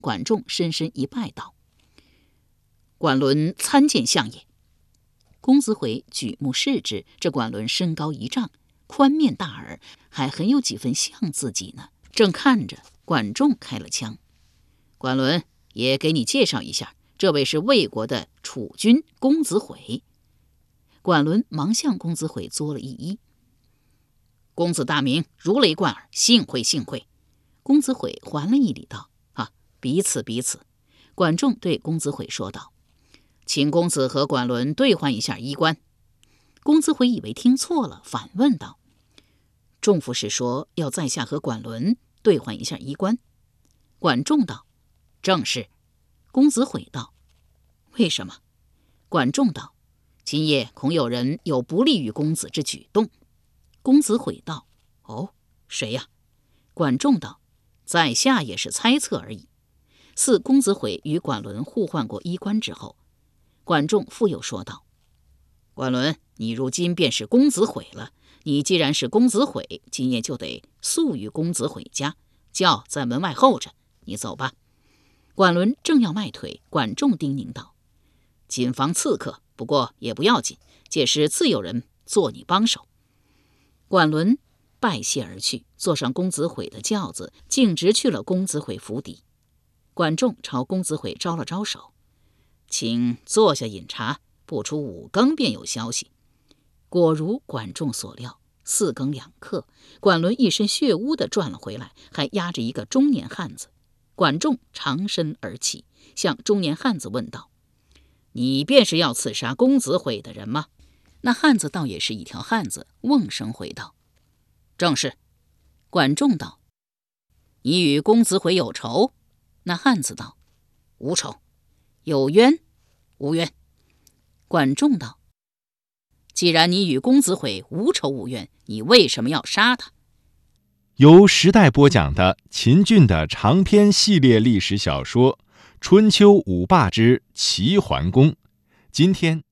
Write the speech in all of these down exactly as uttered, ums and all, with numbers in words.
管仲深深一拜道：“管伦参见相也。”公子悔举目视之，这管伦身高一丈，宽面大耳，还很有几分像自己呢。正看着，管仲开了枪：“管伦，也给你介绍一下，这位是魏国的楚君公子悔。”管伦忙向公子悔作了一揖：“公子大名，如雷贯耳，幸会幸会。”公子悔还了一礼道：“啊，彼此彼此。”管仲对公子悔说道：“请公子和管伦兑换一下衣冠。”公子悔以为听错了，反问道：“仲父是说要在下和管伦兑换一下衣冠？”管仲道：“正是。”公子悔道：“为什么？”管仲道：“今夜恐有人有不利于公子之举动。”公子悔道：“哦，谁呀？”管仲道：“在下也是猜测而已。”似公子悔与管伦互换过衣冠之后，管仲复又说道：“管伦，你如今便是公子悔了。你既然是公子悔，今夜就得宿于公子悔家，轿在门外候着，你走吧。”管伦正要迈腿，管仲叮咛道：“谨防刺客，不过也不要紧，届时自有人做你帮手。”管伦拜谢而去，坐上公子悔的轿子，径直去了公子悔府邸。管仲朝公子悔招了招手：“请坐下饮茶，不出五更便有消息。”果如管仲所料，四更两刻，管伦一身血污地转了回来，还押着一个中年汉子。管仲长身而起，向中年汉子问道：“你便是要刺杀公子悔的人吗？”那汉子倒也是一条汉子，瓮声回道：“正是。”管仲道：“你与公子悔有仇？”那汉子道：“无仇。”“有冤？”“无冤。”管仲道：“既然你与公子悔无仇无怨，你为什么要杀他？” 由时代播讲的秦俊的长篇系列历史小说《春秋五霸之齐桓公》，今天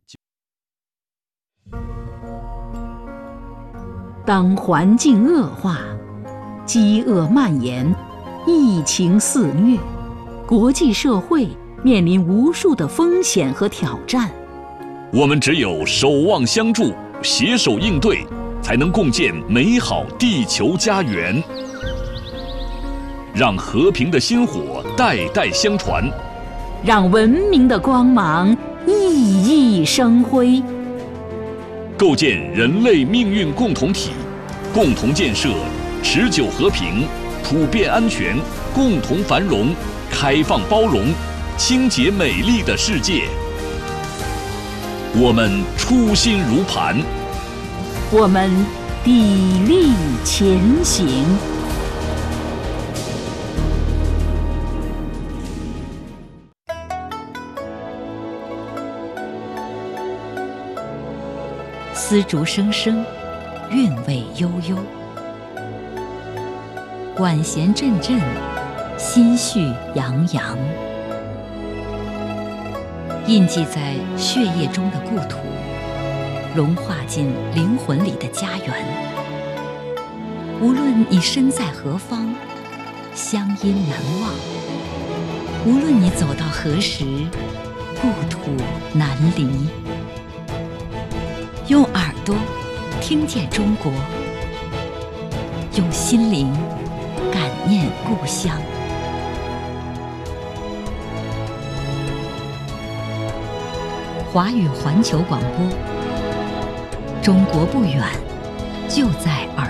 当环境恶化，饥饿蔓延，疫情肆虐，国际社会面临无数的风险和挑战。 我们只有守望相助，携手应对，才能共建美好地球家园，让和平的薪火代代相传， 让文明的光芒熠熠生辉， 构建人类命运共同体，共同建设持久和平、普遍安全、共同繁荣、开放包容、清洁美丽的世界。我们初心如磐， 我们砥砺前行。丝竹声声，韵味悠悠；管弦阵阵，心绪洋洋。印记在血液中的故土，融化进灵魂里的家园。无论你身在何方，乡音难忘；无论你走到何时，故土难离。用耳朵听见中国，用心灵感念故乡。华语环球广播，中国不远，就在耳